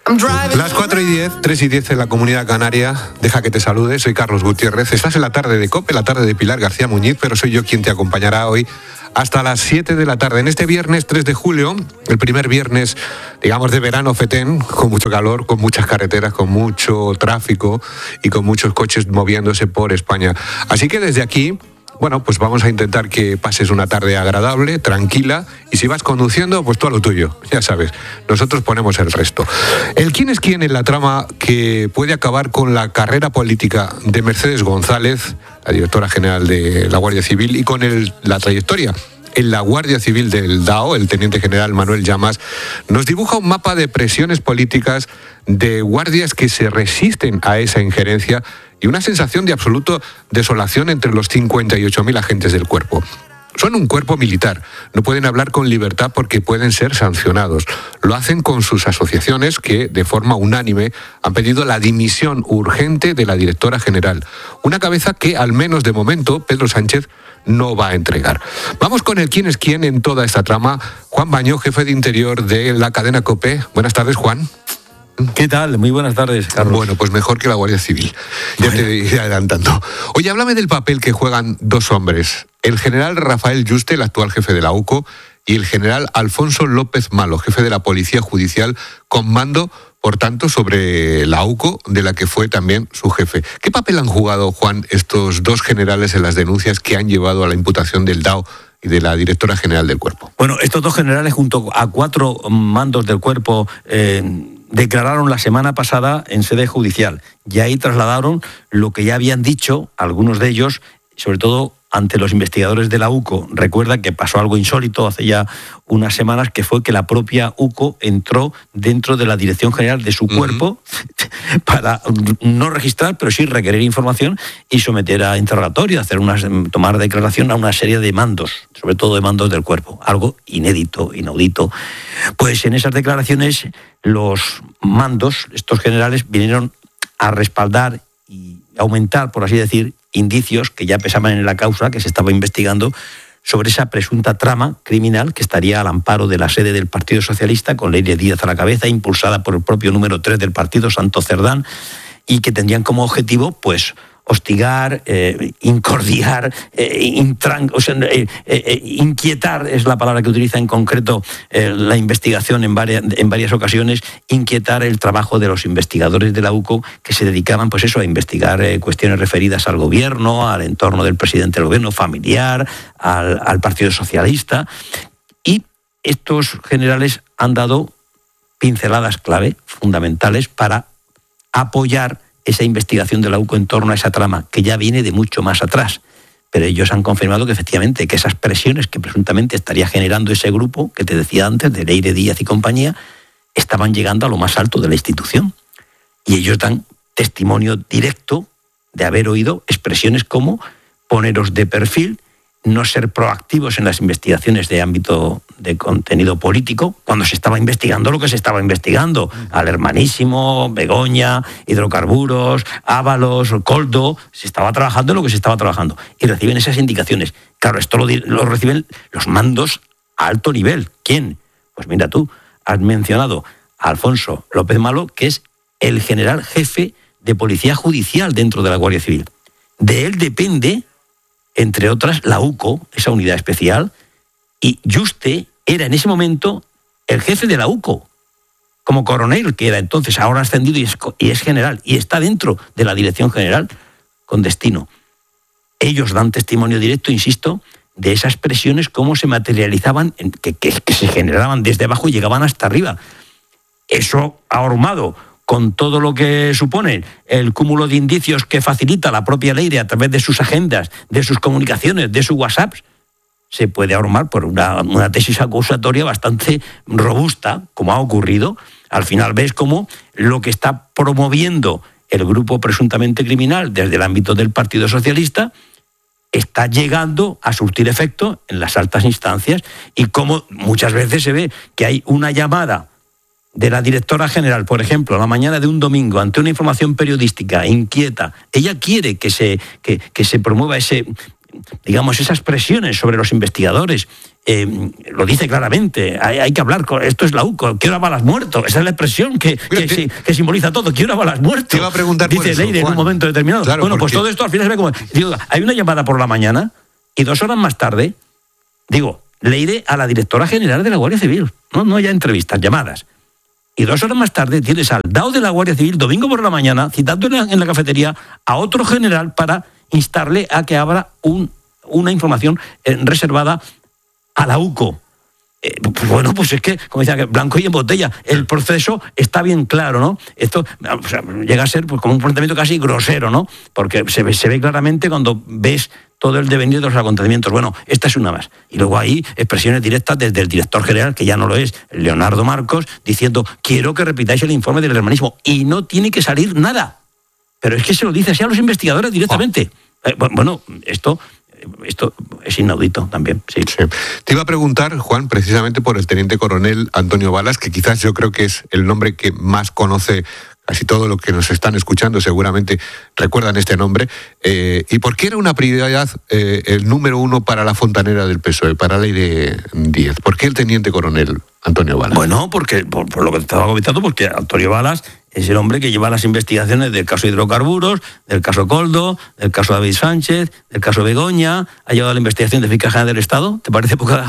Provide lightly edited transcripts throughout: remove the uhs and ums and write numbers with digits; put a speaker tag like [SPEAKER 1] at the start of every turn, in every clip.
[SPEAKER 1] Las 4:10, 3:10 en la Comunidad Canaria. Deja que te salude, soy Carlos Gutiérrez. Estás en la tarde de COPE, la tarde de Pilar García Muñiz, pero soy yo quien te acompañará hoy hasta las 7 de la tarde. En este viernes 3 de julio, el primer viernes, digamos, de verano fetén, con mucho calor, con muchas carreteras, con mucho tráfico y con muchos coches moviéndose por España. Así que desde aquí, bueno, pues vamos a intentar que pases una tarde agradable, tranquila, y si vas conduciendo, pues todo lo tuyo, ya sabes, nosotros ponemos el resto. El quién es quién en la trama que puede acabar con la carrera política de Mercedes González, la directora general de la Guardia Civil, y con la trayectoria en la Guardia Civil del DAO, el teniente general Manuel Llamas, nos dibuja un mapa de presiones políticas de guardias que se resisten a esa injerencia y una sensación de absoluta desolación entre los 58.000 agentes del cuerpo. Son un cuerpo militar, no pueden hablar con libertad porque pueden ser sancionados. Lo hacen con sus asociaciones que, de forma unánime, han pedido la dimisión urgente de la directora general. Una cabeza que, al menos de momento, Pedro Sánchez no va a entregar. Vamos con el quién es quién en toda esta trama. Juan Baño, jefe de Interior de la cadena COPE. Buenas tardes, Juan.
[SPEAKER 2] ¿Qué tal? Muy buenas tardes, Carlos.
[SPEAKER 1] Bueno, pues mejor que la Guardia Civil. Ya te iré adelantando. Oye, háblame del papel que juegan dos hombres. El general Rafael Yuste, el actual jefe de la UCO, y el general Alfonso López Malo, jefe de la Policía Judicial, con mando, por tanto, sobre la UCO, de la que fue también su jefe. ¿Qué papel han jugado, Juan, estos dos generales en las denuncias que han llevado a la imputación del DAO y de la directora general del cuerpo?
[SPEAKER 2] Bueno, estos dos generales, junto a 4 mandos del cuerpo, declararon la semana pasada en sede judicial y ahí trasladaron lo que ya habían dicho algunos de ellos, sobre todo ante los investigadores de la UCO. Recuerda que pasó algo insólito hace ya unas semanas, que fue que la propia UCO entró dentro de la dirección general de su cuerpo para no registrar, pero sí requerir información y someter a interrogatorio, tomar declaración a una serie de mandos, sobre todo de mandos del cuerpo. Algo inédito, inaudito. Pues en esas declaraciones los mandos, estos generales, vinieron a respaldar y aumentar, por así decir, indicios que ya pesaban en la causa que se estaba investigando sobre esa presunta trama criminal que estaría al amparo de la sede del Partido Socialista, con Leire Díaz a la cabeza, impulsada por el propio número 3 del partido, Santo Cerdán, y que tendrían como objetivo, pues, hostigar, incordiar, inquietar, es la palabra que utiliza en concreto la investigación en varias ocasiones, inquietar el trabajo de los investigadores de la UCO que se dedicaban, pues eso, a investigar cuestiones referidas al gobierno, al entorno del presidente del gobierno, familiar, al Partido Socialista. Y estos generales han dado pinceladas clave, fundamentales, para apoyar esa investigación de la UCO en torno a esa trama, que ya viene de mucho más atrás. Pero ellos han confirmado que efectivamente que esas presiones que presuntamente estaría generando ese grupo, que te decía antes, de Leire Díaz y compañía, estaban llegando a lo más alto de la institución. Y ellos dan testimonio directo de haber oído expresiones como poneros de perfil, no ser proactivos en las investigaciones de ámbito de contenido político, cuando se estaba investigando lo que se estaba investigando, al Hermanísimo, Begoña, hidrocarburos, Ábalos, Coldo, se estaba trabajando en lo que se estaba trabajando, y reciben esas indicaciones. Claro, esto lo reciben los mandos a alto nivel. ¿Quién? Pues mira tú, has mencionado a Alfonso López Malo, que es el general jefe de Policía Judicial dentro de la Guardia Civil. De él depende, entre otras, la UCO, esa unidad especial, y Yuste era en ese momento el jefe de la UCO, como coronel que era entonces, ahora ascendido y es general, y está dentro de la dirección general con destino. Ellos dan testimonio directo, insisto, de esas presiones, cómo se materializaban, que se generaban desde abajo y llegaban hasta arriba. Eso ahormado con todo lo que supone el cúmulo de indicios que facilita la propia Leire a través de sus agendas, de sus comunicaciones, de sus WhatsApps, se puede armar por una tesis acusatoria bastante robusta, como ha ocurrido. Al final ves cómo lo que está promoviendo el grupo presuntamente criminal desde el ámbito del Partido Socialista está llegando a surtir efecto en las altas instancias, y cómo muchas veces se ve que hay una llamada de la directora general, por ejemplo, a la mañana de un domingo, ante una información periodística inquieta. Ella quiere que se promueva ese digamos, esas presiones sobre los investigadores, lo dice claramente, hay que hablar, esto es la UCO, ¿qué hora balas muerto? Esa es la expresión que simboliza todo, ¿qué hora balas muerto?
[SPEAKER 1] Te iba a preguntar por
[SPEAKER 2] dice
[SPEAKER 1] eso,
[SPEAKER 2] Leire, en un momento determinado.
[SPEAKER 1] Claro,
[SPEAKER 2] bueno,
[SPEAKER 1] porque...
[SPEAKER 2] pues todo esto al final se ve como... Digo, hay una llamada por la mañana y 2 horas más tarde, Leire a la directora general de la Guardia Civil, no ya entrevistas, llamadas. Y 2 horas más tarde tienes al DAO de la Guardia Civil, domingo por la mañana, citando en la cafetería a otro general para instarle a que abra una información reservada a la UCO. Bueno, pues es que, como decía, blanco y en botella. El proceso está bien claro, ¿no? Esto llega a ser pues, como un planteamiento casi grosero, ¿no? Porque se ve claramente cuando ves todo el devenir de los acontecimientos. Bueno, esta es una más. Y luego hay expresiones directas desde el director general, que ya no lo es, Leonardo Marcos, diciendo, quiero que repitáis el informe del hermanismo. Y no tiene que salir nada. Pero es que se lo dice así a los investigadores directamente. Bueno, esto es inaudito también, sí.
[SPEAKER 1] Te iba a preguntar, Juan, precisamente por el teniente coronel Antonio Balas, que quizás yo creo que es el nombre que más conoce casi todo lo que nos están escuchando, seguramente recuerdan este nombre. ¿Y por qué era una prioridad el número 1 para la fontanera del PSOE, para Leire Díez? ¿Por qué el teniente coronel Antonio Balas?
[SPEAKER 2] Bueno, porque por lo que te estaba comentando, porque Antonio Balas es el hombre que lleva las investigaciones del caso hidrocarburos, del caso Coldo, del caso David Sánchez, del caso Begoña, ha llevado la investigación de Fiscalía General del Estado. ¿Te parece poca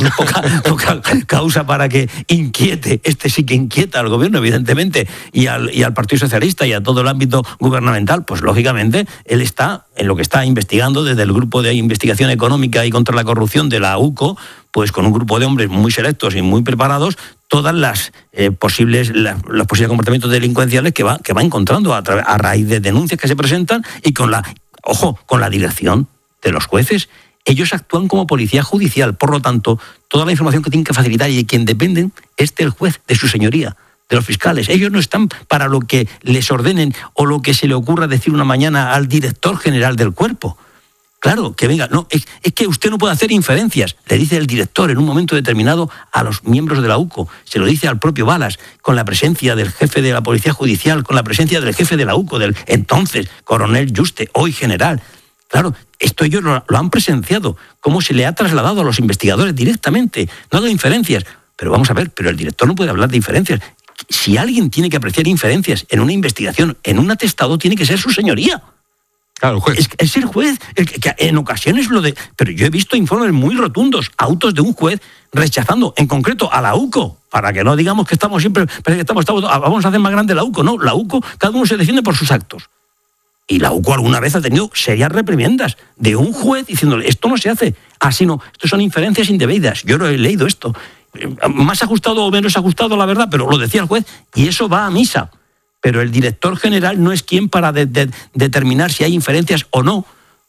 [SPEAKER 2] causa para que inquiete? Sí que inquieta al gobierno, evidentemente, y al Partido Socialista y a todo el ámbito gubernamental. Pues lógicamente él está en lo que está investigando desde el Grupo de Investigación Económica y contra la Corrupción de la UCO, pues con un grupo de hombres muy selectos y muy preparados, todas los posibles comportamientos delincuenciales que va encontrando a raíz de denuncias que se presentan y con la dirección de los jueces. Ellos actúan como policía judicial, por lo tanto, toda la información que tienen que facilitar y de quien dependen es del juez, de su señoría, de los fiscales. Ellos no están para lo que les ordenen o lo que se le ocurra decir una mañana al director general del cuerpo. Claro, que venga, no, es que usted no puede hacer inferencias, le dice el director en un momento determinado a los miembros de la UCO, se lo dice al propio Balas, con la presencia del jefe de la Policía Judicial, con la presencia del jefe de la UCO, del entonces coronel Juste, hoy general. Claro, esto ellos lo han presenciado, cómo se le ha trasladado a los investigadores directamente, no hago inferencias. Pero vamos a ver, pero el director no puede hablar de inferencias. Si alguien tiene que apreciar inferencias en una investigación, en un atestado, tiene que ser su señoría.
[SPEAKER 1] Claro, el juez.
[SPEAKER 2] Es el juez, el que en ocasiones Pero yo he visto informes muy rotundos, autos de un juez rechazando, en concreto, a la UCO, para que no digamos que estamos siempre... vamos a hacer más grande la UCO. No, la UCO, cada uno se defiende por sus actos. Y la UCO alguna vez ha tenido serias reprimendas de un juez diciéndole, esto no se hace, así no, esto son inferencias indebidas. Yo no he leído esto. Más ajustado o menos ajustado, la verdad, pero lo decía el juez, y eso va a misa. Pero el director general no es quien para determinar si hay inferencias o no.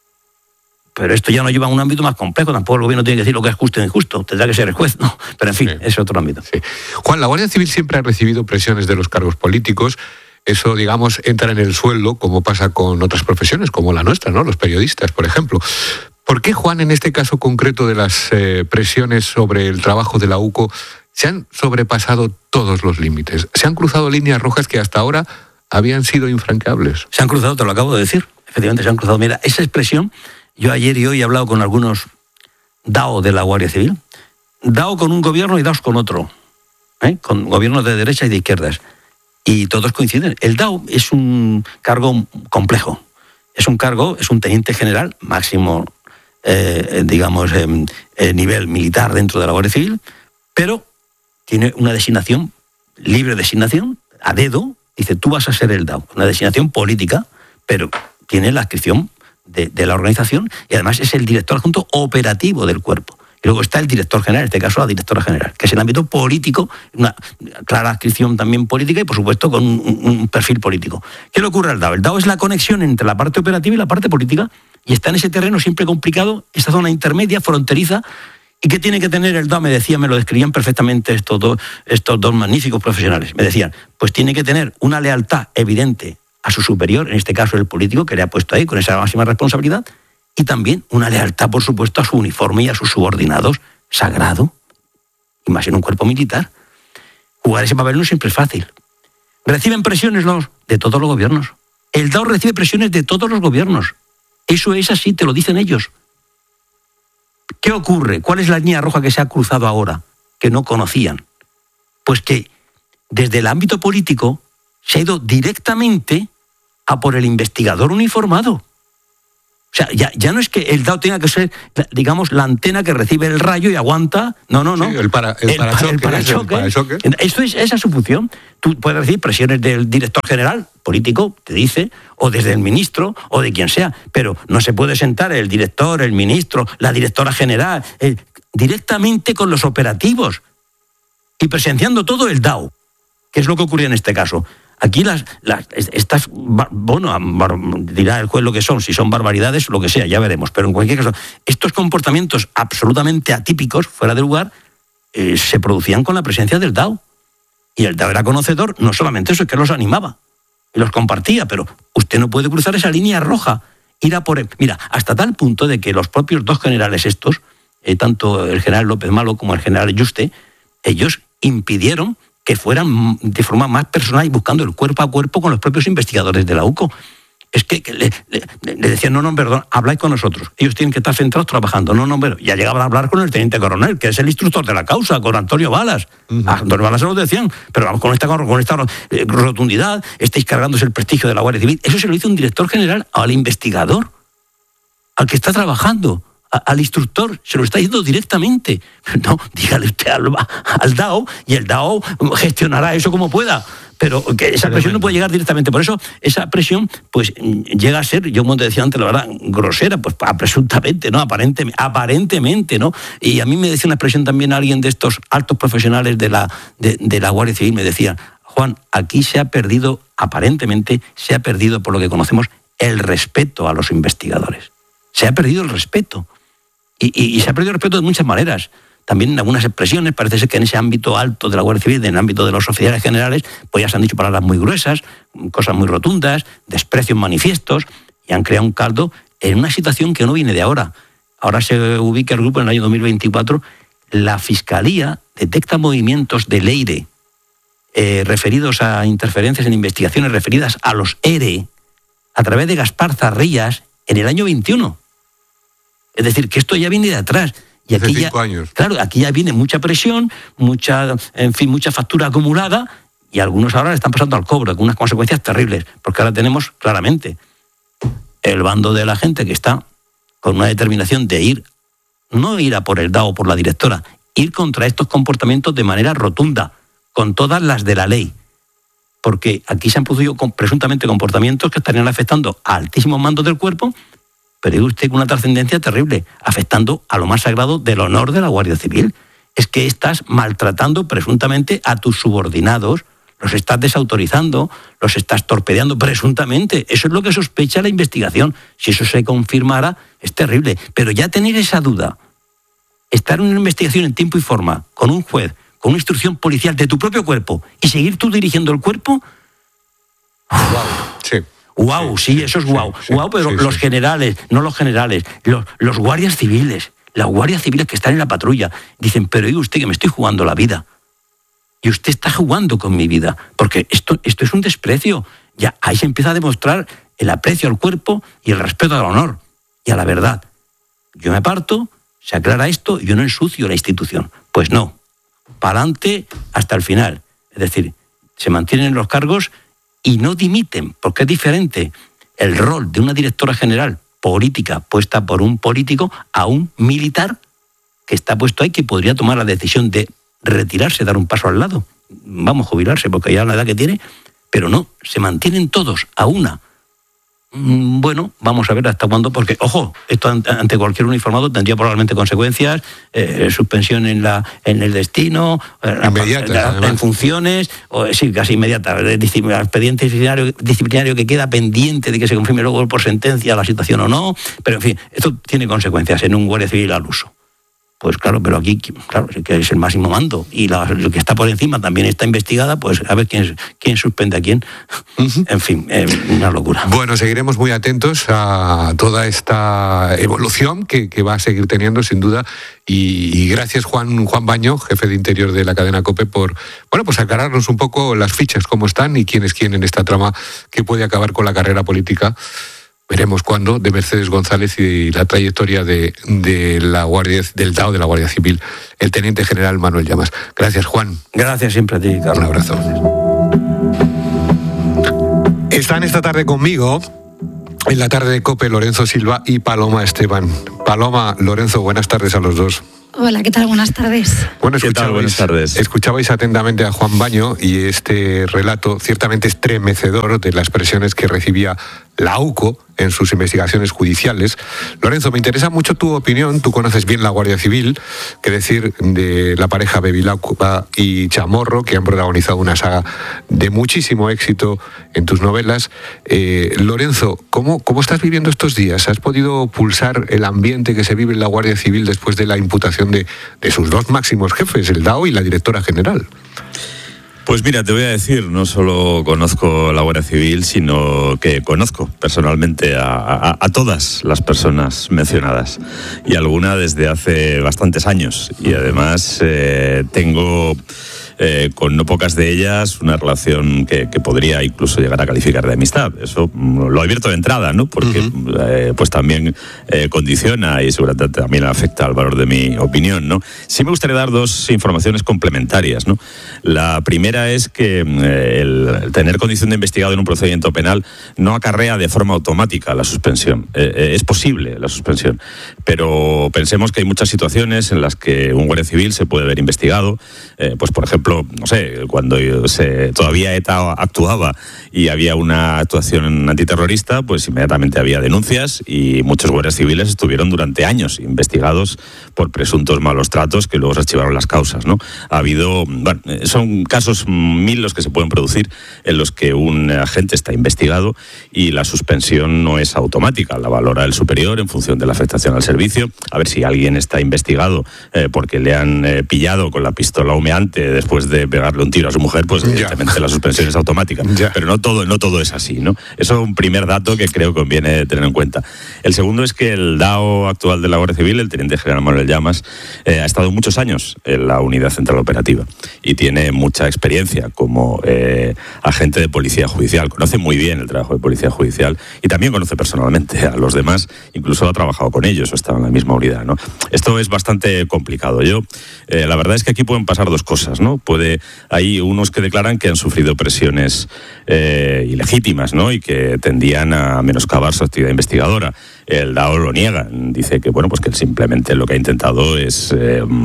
[SPEAKER 2] Pero esto ya nos lleva a un ámbito más complejo. Tampoco el gobierno tiene que decir lo que es justo e injusto. Tendrá que ser el juez, ¿no? Pero en fin, sí. Es otro ámbito.
[SPEAKER 1] Sí. Juan, la Guardia Civil siempre ha recibido presiones de los cargos políticos. Eso, digamos, entra en el sueldo, como pasa con otras profesiones, como la nuestra, ¿no? Los periodistas, por ejemplo. ¿Por qué, Juan, en este caso concreto de las presiones sobre el trabajo de la UCO, se han sobrepasado todos los límites? ¿Se han cruzado líneas rojas que hasta ahora habían sido infranqueables?
[SPEAKER 2] Se han cruzado, te lo acabo de decir. Efectivamente se han cruzado. Mira, esa expresión, yo ayer y hoy he hablado con algunos DAO de la Guardia Civil. DAO con un gobierno y DAOs con otro. Con gobiernos de derechas y de izquierdas. Y todos coinciden. El DAO es un cargo complejo. Es un teniente general, máximo, nivel militar dentro de la Guardia Civil, pero tiene una designación, libre designación, a dedo, dice, tú vas a ser el DAO. Una designación política, pero tiene la adscripción de la organización y además es el director adjunto operativo del cuerpo. Y luego está el director general, en este caso la directora general, que es el ámbito político, una clara adscripción también política y por supuesto con un perfil político. ¿Qué le ocurre al DAO? El DAO es la conexión entre la parte operativa y la parte política y está en ese terreno siempre complicado, esta zona intermedia, fronteriza. ¿Y qué tiene que tener el DAO? Me lo describían perfectamente estos dos magníficos profesionales. Me decían, pues tiene que tener una lealtad evidente a su superior, en este caso el político que le ha puesto ahí con esa máxima responsabilidad, y también una lealtad, por supuesto, a su uniforme y a sus subordinados, sagrado, y más en un cuerpo militar. Jugar ese papel no siempre es fácil. Reciben presiones de todos los gobiernos. El DAO recibe presiones de todos los gobiernos. Eso es así, te lo dicen ellos. ¿Qué ocurre? ¿Cuál es la línea roja que se ha cruzado ahora, que no conocían? Pues que desde el ámbito político se ha ido directamente a por el investigador uniformado. O sea, ya no es que el DAO tenga que ser, digamos, la antena que recibe el rayo y aguanta. No.
[SPEAKER 1] Sí, el parachoque.
[SPEAKER 2] Esa es su función. Tú puedes recibir presiones del director general, político, te dice, o desde el ministro, o de quien sea, pero no se puede sentar el director, el ministro, la directora general, directamente con los operativos y presenciando todo el DAO, que es lo que ocurrió en este caso. Aquí estas, bueno, dirá el juez lo que son, si son barbaridades, lo que sea, ya veremos. Pero en cualquier caso, estos comportamientos absolutamente atípicos, fuera de lugar, se producían con la presencia del DAO. Y el DAO era conocedor, no solamente eso, es que los animaba y los compartía, pero usted no puede cruzar esa línea roja, ir a por él. Mira, hasta tal punto de que los propios dos generales estos, tanto el general López Malo como el general Yuste, ellos impidieron que fueran de forma más personal y buscando el cuerpo a cuerpo con los propios investigadores de la UCO. Es que le decían, no, perdón, habláis con nosotros. Ellos tienen que estar centrados trabajando. No, pero ya llegaban a hablar con el teniente coronel, que es el instructor de la causa, con Antonio Balas. A Antonio Balas se lo decían, pero vamos, con esta rotundidad, estáis cargándose el prestigio de la Guardia Civil. Eso se lo hizo un director general al investigador, al que está trabajando. Al instructor, se lo está diciendo directamente. No, dígale usted al DAO y el DAO gestionará eso como pueda. Pero que esa presión no puede llegar directamente. Por eso, esa presión, pues, llega a ser, yo como te decía antes, la verdad, grosera, pues presuntamente, ¿no? Aparentemente, ¿no? Y a mí me decía una expresión también alguien de estos altos profesionales de la Guardia Civil, me decía, Juan, aquí aparentemente se ha perdido, por lo que conocemos, el respeto a los investigadores. Se ha perdido el respeto. Y se ha perdido el respeto de muchas maneras. También en algunas expresiones, parece ser que en ese ámbito alto de la Guardia Civil, en el ámbito de los oficiales generales, pues ya se han dicho palabras muy gruesas, cosas muy rotundas, desprecios manifiestos, y han creado un caldo en una situación que no viene de ahora. Ahora se ubica el grupo en el año 2024, la Fiscalía detecta movimientos del EIRE referidos a interferencias en investigaciones referidas a los ERE a través de Gaspar Zarrillas en el año 21. Es decir, que esto ya viene de atrás. Y aquí
[SPEAKER 1] hace 5 años.
[SPEAKER 2] Claro, aquí ya viene mucha presión, mucha factura acumulada, y algunos ahora le están pasando al cobro, con unas consecuencias terribles, porque ahora tenemos claramente el bando de la gente que está con una determinación de no ir a por el DAO o por la directora, ir contra estos comportamientos de manera rotunda, con todas las de la ley. Porque aquí se han producido presuntamente comportamientos que estarían afectando a altísimos mandos del cuerpo, pero dice usted con una trascendencia terrible, afectando a lo más sagrado del honor de la Guardia Civil. Es que estás maltratando presuntamente a tus subordinados, los estás desautorizando, los estás torpedeando presuntamente. Eso es lo que sospecha la investigación. Si eso se confirmara, es terrible. Pero ya tener esa duda, estar en una investigación en tiempo y forma, con un juez, con una instrucción policial de tu propio cuerpo, y seguir tú dirigiendo el cuerpo...
[SPEAKER 1] Wow, sí.
[SPEAKER 2] Wow, sí, eso es wow. Wow, pero los generales, no los generales, los guardias civiles, las guardias civiles que están en la patrulla, dicen, pero diga usted que me estoy jugando la vida. Y usted está jugando con mi vida, porque esto es un desprecio. Ya ahí se empieza a demostrar el aprecio al cuerpo y el respeto al honor y a la verdad. Yo me aparto, se aclara esto y yo no ensucio la institución. Pues no, para adelante hasta el final. Es decir, se mantienen los cargos y no dimiten, porque es diferente el rol de una directora general política puesta por un político a un militar que está puesto ahí, que podría tomar la decisión de retirarse, dar un paso al lado. Vamos, jubilarse, porque ya la edad que tiene, pero no, se mantienen todos a una. Bueno, vamos a ver hasta cuándo, porque, ojo, esto ante cualquier uniformado tendría probablemente consecuencias, suspensión en el destino, en funciones, sí, casi inmediata, expediente disciplinario que queda pendiente de que se confirme luego por sentencia la situación o no, pero en fin, esto tiene consecuencias en un guardia civil al uso. Pues claro, pero aquí, claro, que es el máximo mando y lo que está por encima también está investigada, pues a ver quién suspende a quién. En fin, una locura.
[SPEAKER 1] Bueno, seguiremos muy atentos a toda esta evolución que va a seguir teniendo, sin duda. Y gracias, Juan Baño, jefe de Interior de la cadena COPE, por pues aclararnos un poco las fichas, cómo están y quién es quién en esta trama que puede acabar con la carrera política veremos cuándo, de Mercedes González y la trayectoria de la Guardia, del DAO de la Guardia Civil, el Teniente General Manuel Llamas. Gracias, Juan.
[SPEAKER 2] Gracias siempre a ti, Carlos.
[SPEAKER 1] Un abrazo. Están esta tarde conmigo, en la tarde de COPE, Lorenzo Silva y Paloma Esteban. Paloma, Lorenzo, buenas tardes a los dos.
[SPEAKER 3] Hola, ¿qué tal? Buenas tardes.
[SPEAKER 1] Bueno,
[SPEAKER 4] ¿Qué tal? Buenas tardes.
[SPEAKER 1] Escuchabais atentamente a Juan Baño y este relato ciertamente estremecedor de las presiones que recibía la AUCO en sus investigaciones judiciales. Lorenzo, me interesa mucho tu opinión. Tú conoces bien la Guardia Civil, qué decir de la pareja Bevilacqua y Chamorro, que han protagonizado una saga de muchísimo éxito en tus novelas. Lorenzo, ¿cómo estás viviendo estos días? ¿Has podido pulsar el ambiente que se vive en la Guardia Civil después de la imputación de sus dos máximos jefes, el DAO y la directora general?
[SPEAKER 4] Pues mira, te voy a decir, no solo conozco la Guardia Civil, sino que conozco personalmente a todas las personas mencionadas, y alguna desde hace bastantes años, y además tengo con no pocas de ellas una relación que podría incluso llegar a calificar de amistad. Eso lo advierto de entrada, ¿no? Porque pues también condiciona y seguramente también afecta al valor de mi opinión, ¿no? Sí me gustaría dar dos informaciones complementarias, ¿no? La primera es que el tener condición de investigado en un procedimiento penal no acarrea de forma automática la suspensión. Es posible la suspensión, pero pensemos que hay muchas situaciones en las que un guardia civil se puede ver investigado, pues por ejemplo, no sé, cuando todavía ETA actuaba y había una actuación antiterrorista, pues inmediatamente había denuncias y muchos guardias civiles estuvieron durante años investigados por presuntos malos tratos que luego se archivaron las causas, ¿no? Ha habido, bueno, son casos mil los que se pueden producir en los que un agente está investigado y la suspensión no es automática, la valora el superior en función de la afectación al servicio. A ver, si alguien está investigado porque le han pillado con la pistola humeante después de pegarle un tiro a su mujer, pues evidentemente la suspensión es automática. Pero no todo es así, ¿no? Eso es un primer dato que creo que conviene tener en cuenta. El segundo es que el DAO actual de la Guardia Civil, el Teniente General Manuel Llamas, ha estado muchos años en la Unidad Central Operativa y tiene mucha experiencia como agente de Policía Judicial. Conoce muy bien el trabajo de Policía Judicial y también conoce personalmente a los demás, incluso ha trabajado con ellos o estaba en la misma unidad, ¿no? Esto es bastante complicado. La verdad es que aquí pueden pasar dos cosas, ¿no? Hay unos que declaran que han sufrido presiones ilegítimas, ¿no? Y que tendían a menoscabar su actividad investigadora. El DAO lo niega, dice que bueno, pues que él simplemente lo que ha intentado es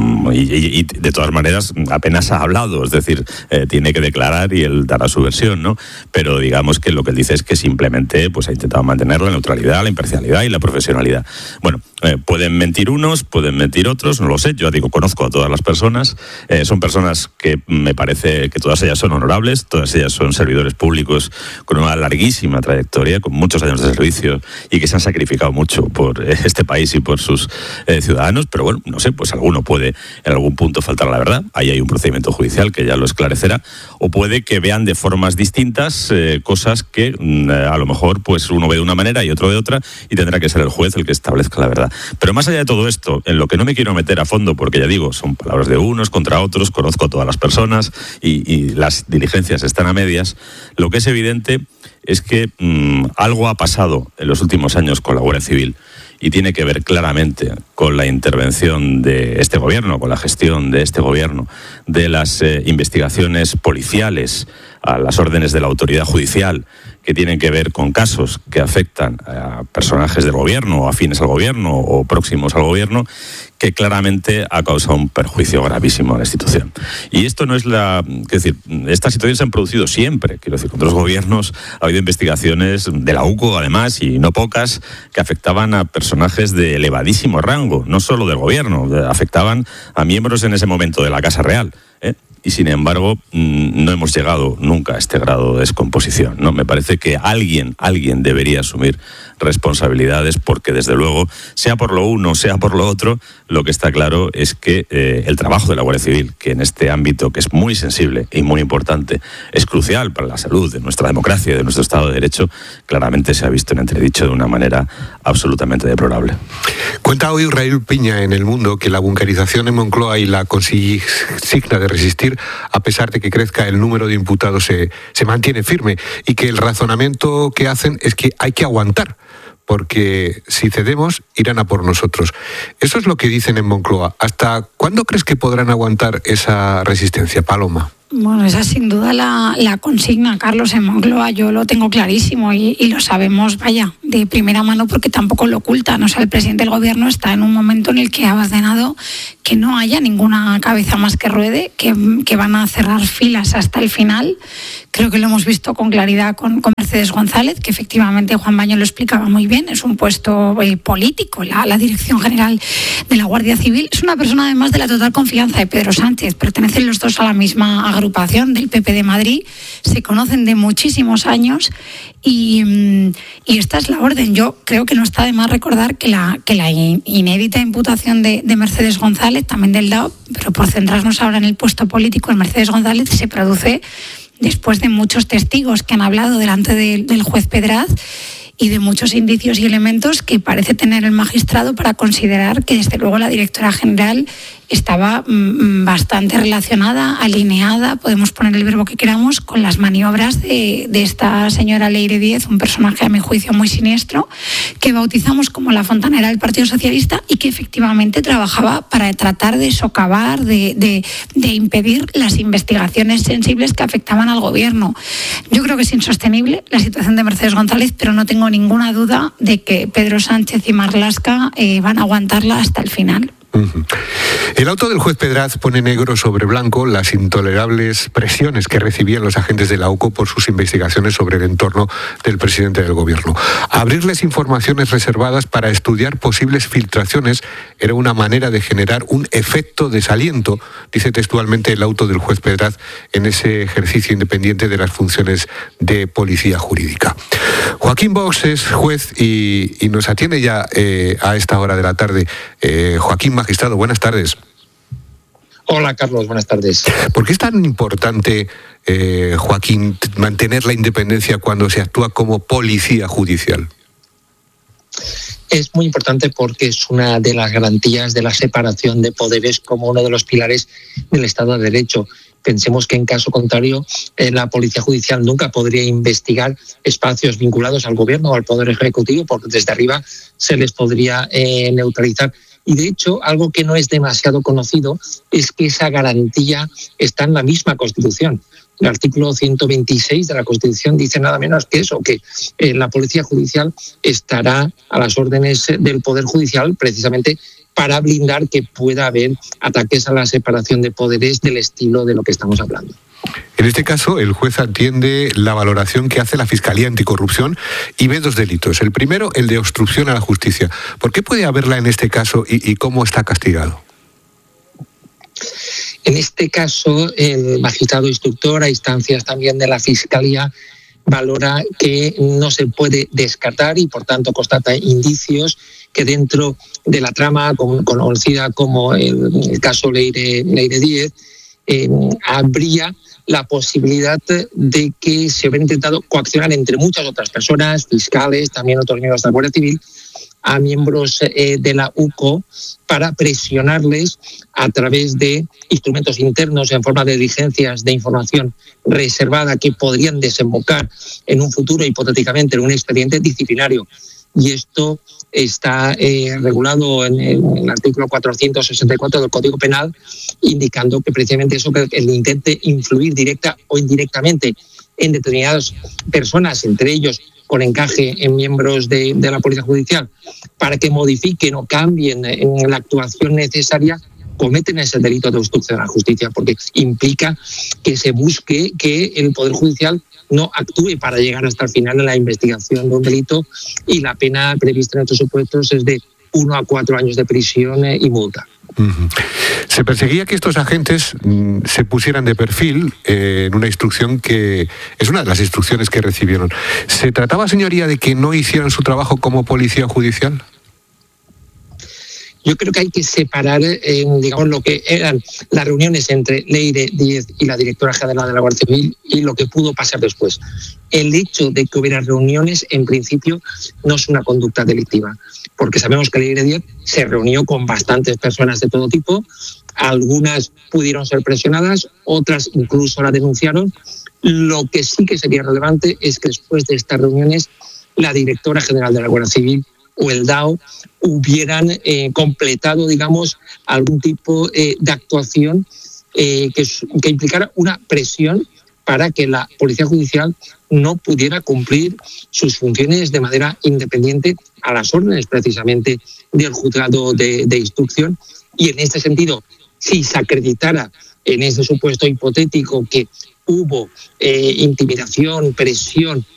[SPEAKER 4] y de todas maneras apenas ha hablado, es decir, tiene que declarar y él dará su versión, ¿no? Pero digamos que lo que él dice es que simplemente pues ha intentado mantener la neutralidad, la imparcialidad y la profesionalidad. Bueno, pueden mentir unos, pueden mentir otros, no lo sé. Yo digo, conozco a todas las personas, son personas que me parece que todas ellas son honorables, todas ellas son servidores públicos con una larguísima trayectoria, con muchos años de servicio y que se han sacrificado mucho por este país y por sus ciudadanos, pero bueno, no sé, pues alguno puede en algún punto faltar a la verdad, ahí hay un procedimiento judicial que ya lo esclarecerá, o puede que vean de formas distintas cosas que a lo mejor pues uno ve de una manera y otro de otra, y tendrá que ser el juez el que establezca la verdad. Pero más allá de todo esto, en lo que no me quiero meter a fondo, porque ya digo, son palabras de unos contra otros, conozco a todas las personas y las diligencias están a medias, lo que es evidente es que algo ha pasado en los últimos años con la Guardia Civil y tiene que ver claramente con la intervención de este gobierno, con la gestión de este gobierno, de las investigaciones policiales a las órdenes de la autoridad judicial, que tienen que ver con casos que afectan a personajes del gobierno, o afines al gobierno, o próximos al gobierno, que claramente ha causado un perjuicio gravísimo a la institución. Y esto no es estas situaciones se han producido siempre, quiero decir, con otros gobiernos ha habido investigaciones de la UCO, además, y no pocas, que afectaban a personajes de elevadísimo rango, no solo del gobierno, afectaban a miembros en ese momento de la Casa Real, y sin embargo no hemos llegado nunca a este grado de descomposición, ¿no? Me parece que alguien debería asumir responsabilidades, porque desde luego, sea por lo uno, sea por lo otro, lo que está claro es que el trabajo de la Guardia Civil, que en este ámbito que es muy sensible y muy importante, es crucial para la salud de nuestra democracia y de nuestro Estado de Derecho, claramente se ha visto en entredicho de una manera absolutamente deplorable.
[SPEAKER 1] Cuenta hoy Raúl Piña en El Mundo que la bunkerización en Moncloa y la consigna de resistir, a pesar de que crezca el número de imputados, se mantiene firme, y que el razonamiento que hacen es que hay que aguantar, porque si cedemos, irán a por nosotros. Eso es lo que dicen en Moncloa. ¿Hasta cuándo crees que podrán aguantar esa resistencia, Paloma?
[SPEAKER 3] Bueno, esa es sin duda la consigna, Carlos, en Moncloa. Yo lo tengo clarísimo y lo sabemos, vaya, de primera mano, porque tampoco lo ocultan. O sea, el presidente del gobierno está en un momento en el que ha ordenado que no haya ninguna cabeza más que ruede, que van a cerrar filas hasta el final. Creo que lo hemos visto con claridad con Mercedes González, que efectivamente Juan Baño lo explicaba muy bien. Es un puesto político, la Dirección General de la Guardia Civil. Es una persona además de la total confianza de Pedro Sánchez. Pertenecen los dos a la misma agrupación del PP de Madrid, se conocen de muchísimos años y esta es la orden. Yo creo que no está de más recordar que la inédita imputación de Mercedes González, también del DAO, pero por centrarnos ahora en el puesto político, el Mercedes González se produce después de muchos testigos que han hablado delante del juez Pedraz y de muchos indicios y elementos que parece tener el magistrado para considerar que desde luego la directora general estaba bastante relacionada, alineada, podemos poner el verbo que queramos, con las maniobras de esta señora Leire Díez, un personaje a mi juicio muy siniestro, que bautizamos como la fontanera del Partido Socialista y que efectivamente trabajaba para tratar de socavar, de impedir las investigaciones sensibles que afectaban al gobierno. Yo creo que es insostenible la situación de Mercedes González, pero no tengo ninguna duda de que Pedro Sánchez y Marlaska van a aguantarla hasta el final.
[SPEAKER 1] El auto del juez Pedraz pone negro sobre blanco las intolerables presiones que recibían los agentes de la UCO por sus investigaciones sobre el entorno del presidente del gobierno. Abrirles informaciones reservadas para estudiar posibles filtraciones era una manera de generar un efecto desaliento, dice textualmente el auto del juez Pedraz en ese ejercicio independiente de las funciones de policía jurídica. Joaquín Box es juez y nos atiende ya a esta hora de la tarde. Joaquín, magistrado, buenas tardes.
[SPEAKER 5] Hola, Carlos, buenas tardes.
[SPEAKER 1] ¿Por qué es tan importante, Joaquín, mantener la independencia cuando se actúa como policía judicial?
[SPEAKER 5] Es muy importante porque es una de las garantías de la separación de poderes como uno de los pilares del Estado de Derecho. Pensemos que en caso contrario la Policía Judicial nunca podría investigar espacios vinculados al Gobierno o al Poder Ejecutivo porque desde arriba se les podría neutralizar. Y de hecho, algo que no es demasiado conocido es que esa garantía está en la misma Constitución. El artículo 126 de la Constitución dice nada menos que eso, que la Policía Judicial estará a las órdenes del Poder Judicial precisamente para blindar que pueda haber ataques a la separación de poderes del estilo de lo que estamos hablando.
[SPEAKER 1] En este caso, el juez atiende la valoración que hace la Fiscalía Anticorrupción y ve dos delitos. El primero, el de obstrucción a la justicia. ¿Por qué puede haberla en este caso y cómo está castigado?
[SPEAKER 5] En este caso, el magistrado instructor, a instancias también de la Fiscalía, valora que no se puede descartar y, por tanto, constata indicios que dentro de la trama conocida como el caso Leire Díez, habría la posibilidad de que se hubiera intentado coaccionar entre muchas otras personas, fiscales, también otros miembros de la Guardia Civil, a miembros de la UCO para presionarles a través de instrumentos internos en forma de diligencias de información reservada que podrían desembocar en un futuro hipotéticamente en un expediente disciplinario. Y esto está regulado en el artículo 464 del Código Penal, indicando que precisamente eso, que el intente influir directa o indirectamente en determinadas personas, entre ellos con encaje en miembros de la Policía Judicial, para que modifiquen o cambien en la actuación necesaria, cometen ese delito de obstrucción a la justicia, porque implica que se busque que el Poder Judicial no actúe para llegar hasta el final en la investigación de un delito, y la pena prevista en estos supuestos es de 1 a 4 años de prisión y multa.
[SPEAKER 1] Se perseguía que estos agentes se pusieran de perfil en una instrucción que es una de las instrucciones que recibieron. ¿Se trataba, señoría, de que no hicieran su trabajo como policía judicial?
[SPEAKER 5] Yo creo que hay que separar, digamos, lo que eran las reuniones entre Leire Díez y la directora general de la Guardia Civil y lo que pudo pasar después. El hecho de que hubiera reuniones, en principio, no es una conducta delictiva, porque sabemos que Leire Díez se reunió con bastantes personas de todo tipo, algunas pudieron ser presionadas, otras incluso la denunciaron. Lo que sí que sería relevante es que después de estas reuniones la directora general de la Guardia Civil o el DAO hubieran completado, digamos, algún tipo de actuación que implicara una presión para que la Policía Judicial no pudiera cumplir sus funciones de manera independiente a las órdenes precisamente del juzgado de instrucción. Y en este sentido, si se acreditara en ese supuesto hipotético que hubo intimidación, presión